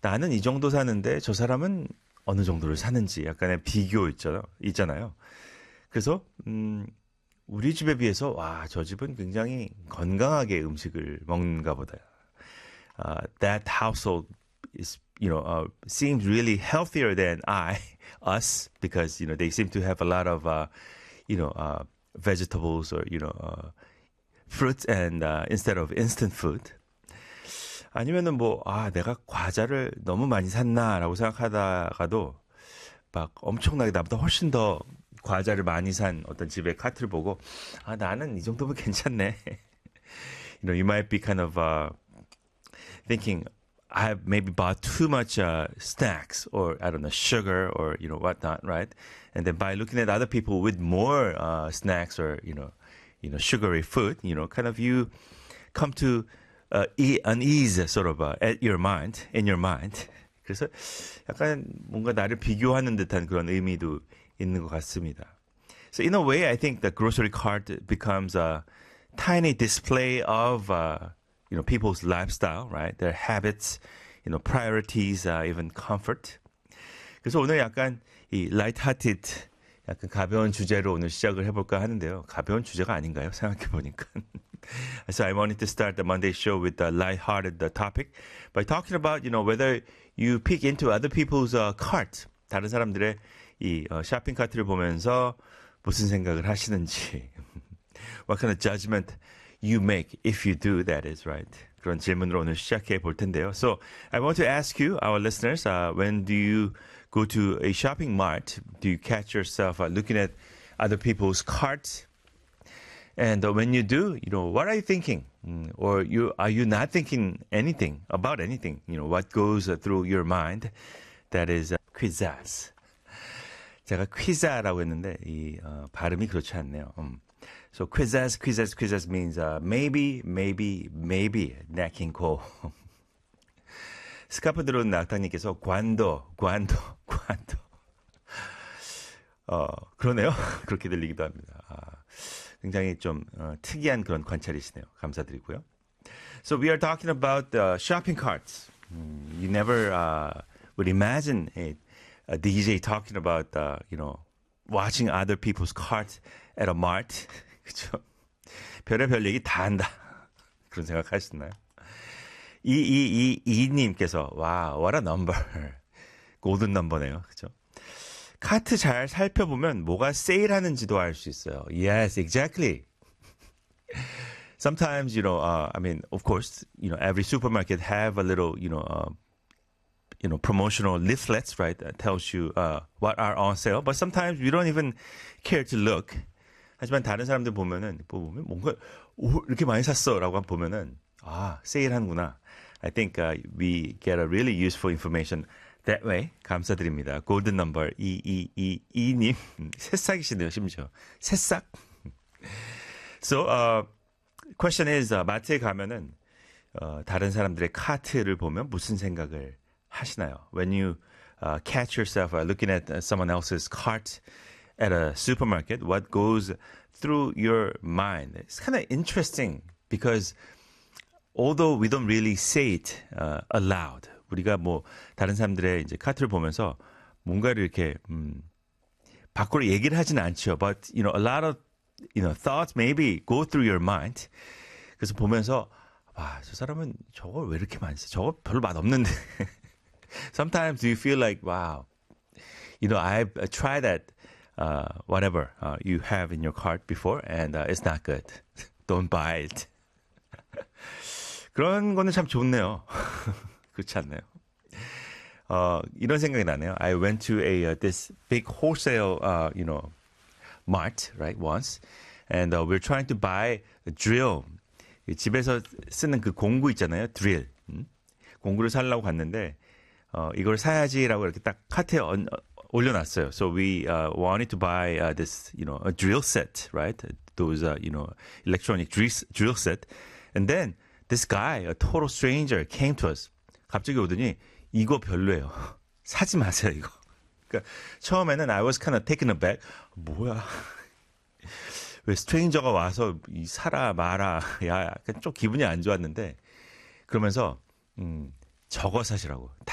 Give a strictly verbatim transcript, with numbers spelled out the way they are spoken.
나는 이 정도 사는데 저 사람은 어느 정도를 사는지 약간의 비교 있잖아요. 있잖아요. 그래서 음, 우리 집에 비해서 와, 저 집은 굉장히 건강하게 음식을 먹는가 보다. Uh, that household is, you know, uh, seems really healthier than I, us, because you know they seem to have a lot of, uh, you know, uh, vegetables or you know, uh, fruits and uh, instead of instant food. 아니면은 뭐, 아, 내가 과자를 너무 많이 샀나라고 생각하다가도 막 엄청나게 나보다 훨씬 더 과자를 많이 산 어떤 집의 카트를 보고, 아, 나는 이 정도면 괜찮네. You know, you might be kind of uh, thinking, I have maybe bought too much uh, snacks or I don't know, sugar or you know whatnot, right? And then by looking at other people with more uh, snacks or you know, you know, sugary food, you know, kind of you come to uh, e- unease sort of uh, at your mind, in your mind. 그래서 약간 뭔가 나를 비교하는 듯한 그런 의미도 있는 것 같습니다. So in a way, I think the grocery cart becomes a tiny display of uh, you know people's lifestyle, right? Their habits, you know, priorities, uh, even comfort. 그래서 오늘 약간 이 light-hearted, 약간 가벼운 주제로 오늘 시작을 해볼까 하는데요. 가벼운 주제가 아닌가요? 생각해 보니까. So I wanted to start the Monday show with a light-hearted topic by talking about, you know, whether you peek into other people's uh, cart, 다른 사람들의 이 어, 쇼핑 카트를 보면서 무슨 생각을 하시는지, what kind of judgment you make if you do, that is, right? 그런 질문으로 오늘 시작해 볼 텐데요. So I want to ask you, our listeners, uh, when do you go to a shopping mart, do you catch yourself uh, looking at other people's carts? And uh, when you do, you know, what are you thinking? Mm, or you are you not thinking anything about anything? You know, what goes uh, through your mind? That is uh, quizzes. 제가 quizz라고 했는데 이 어, 발음이 그렇지 않네요. 음. So quizzes, quizzes, quizzes means uh, maybe, maybe, maybe, 내킹코. 스카프 들어온 낙타님께서 관도, 관도, 관도. 어, 그러네요. 그렇게 들리기도 합니다. 아, 굉장히 좀 어, 특이한 그런 관찰이시네요. 감사드리고요. So we are talking about uh, shopping carts. Mm, you never uh, would imagine a, a D J talking about, uh, you know, watching other people's cart at a mart. 그죠? 별의별 얘기 다 한다. 그런 생각 하시나요? 이이이이님께서 와, what a number. 골든 넘버네요. 그죠? 카트 잘 살펴보면 뭐가 세일하는지도 알 수 있어요. Yes, exactly. Sometimes, you know, uh, I mean, of course, you know, every supermarket have a little, you know, uh, you know, promotional leaflets, right? That tells you uh, what are on sale. But sometimes we don't even care to look. 하지만 다른 사람들 보면은, 보면 뭔가, 오, 이렇게 많이 샀어라고 보면은, 아, 세일하는구나. I think uh, we get a really useful information that way. 감사드립니다. 골든 넘버 이이이이님. 새싹이시네요, 심지어. 새싹. So, uh, question is, uh, 마트에 가면은, 어, 다른 사람들의 카트를 보면 무슨 생각을 하시나요? When you uh, catch yourself uh, looking at uh, someone else's cart at a supermarket, what goes through your mind? It's kind of interesting because although we don't really say it uh, aloud, 우리가 뭐 다른 사람들의 이제 카트를 보면서 뭔가를 이렇게 음, 밖으로 얘기를 하지는 않죠. But you know, a lot of you know thoughts maybe go through your mind. 그래서 보면서 와, 저 사람은 저걸 왜 이렇게 많이 써? 저거 별로 맛 없는데. Sometimes you feel like, wow, you know, I've tried that, uh, whatever uh, you have in your cart before, and uh, it's not good. Don't buy it. 그런 거는 참 좋네요. 그렇지 않나요? 어, 이런 생각이 나네요. I went to a uh, this big wholesale, uh, you know, mart, right, once, and uh, we're trying to buy a drill. 집에서 쓰는 그 공구 있잖아요, 드릴. 음? 공구를 사려고 갔는데 어, 이걸 사야지라고 이렇게 딱 카트에 얹, 올려놨어요. So we uh, wanted to buy uh, this, you know, a drill set, right? Those, uh, you know, electronic drill, drill set. And then this guy, a total stranger, came to us. 갑자기 오더니 이거 별로예요. 사지 마세요, 이거. 그러니까 처음에는 I was kind of taken aback. 뭐야? 왜 스트레인저가 와서 이 사라 마라, 야, 약간 좀 기분이 안 좋았는데 그러면서 음, 저거 사시라고.